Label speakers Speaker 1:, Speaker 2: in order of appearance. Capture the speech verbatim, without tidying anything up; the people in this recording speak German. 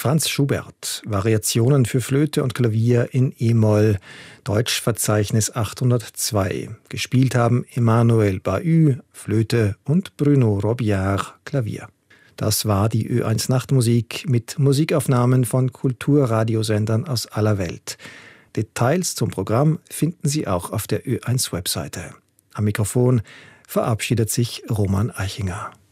Speaker 1: Franz Schubert, Variationen für Flöte und Klavier in E-Moll, Deutschverzeichnis achthundertzwei. Gespielt haben Emmanuel Bahut, Flöte und Bruno Robillard, Klavier. Das war die Ö eins Nachtmusik mit Musikaufnahmen von Kulturradiosendern aus aller Welt. Details zum Programm finden Sie auch auf der Ö eins Webseite. Am Mikrofon verabschiedet sich Roman Eichinger.